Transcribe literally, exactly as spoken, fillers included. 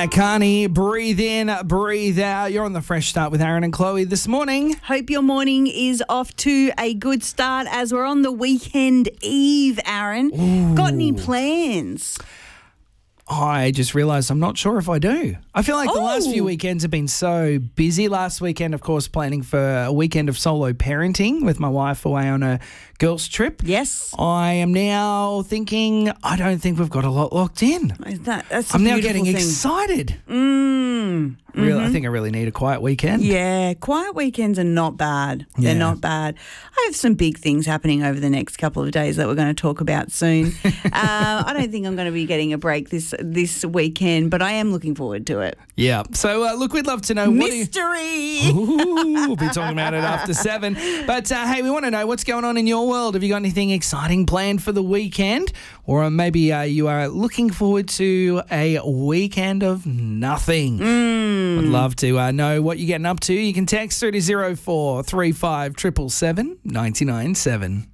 Matt Carney, breathe in, breathe out. You're on the Fresh Start with Aaron and Chloe this morning. Hope your morning is off to a good start as we're on the weekend eve, Aaron. Ooh. Got any plans? I just realised I'm not sure if I do. I feel like the last few Oh. weekends have been so busy. Last weekend, of course, planning for a weekend of solo parenting with my wife away on a girls' trip. Yes. I am now thinking, I don't think we've got a lot locked in. That, that's a I'm now beautiful getting thing. excited. Mm. Really, I think I really need a quiet weekend. Yeah, quiet weekends are not bad. They're Yeah. not bad. I have some big things happening over the next couple of days that we're going to talk about soon. uh, I don't think I'm going to be getting a break this this weekend, but I am looking forward to it. Yeah. So, uh, look, we'd love to know what do you... Mystery! Ooh, we'll be talking about it after seven. But, uh, hey, we want to know what's going on in your world. Have you got anything exciting planned for the weekend? Or uh, maybe uh, you are looking forward to a weekend of nothing. Mm. Would love to uh, know what you're getting up to. You can text through to zero four three five seven seven seven nine nine seven.